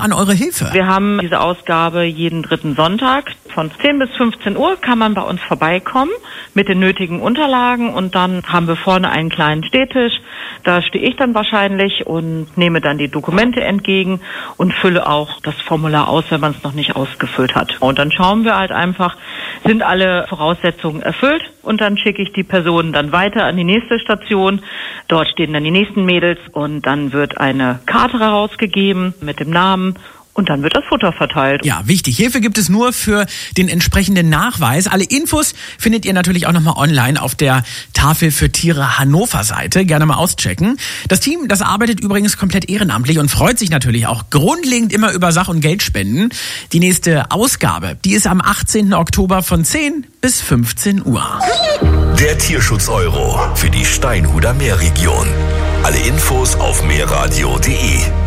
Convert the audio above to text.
an eure Hilfe? Wir haben diese Ausgabe jeden 3. Sonntag. Von 10 bis 15 Uhr kann man bei uns vorbeikommen mit den nötigen Unterlagen und dann haben wir vorne einen kleinen Stehtisch. Da stehe ich dann wahrscheinlich und nehme dann die Dokumente entgegen und fülle auch das Formular aus, wenn man es noch nicht ausgefüllt hat. Und dann schauen wir halt einfach, sind alle Voraussetzungen erfüllt und dann schicke ich die Personen dann weiter an die nächste Station. Dort stehen dann die nächsten Mädels und dann wird eine Karte herausgegeben mit dem Namen. Und dann wird das Futter verteilt. Ja, wichtig. Hilfe gibt es nur für den entsprechenden Nachweis. Alle Infos findet ihr natürlich auch nochmal online auf der Tafel für Tiere Hannover Seite. Gerne mal auschecken. Das Team, das arbeitet übrigens komplett ehrenamtlich und freut sich natürlich auch grundlegend immer über Sach- und Geldspenden. Die nächste Ausgabe, die ist am 18. Oktober von 10 bis 15 Uhr. Der Tierschutz-Euro für die Steinhuder Meerregion. Alle Infos auf meerradio.de.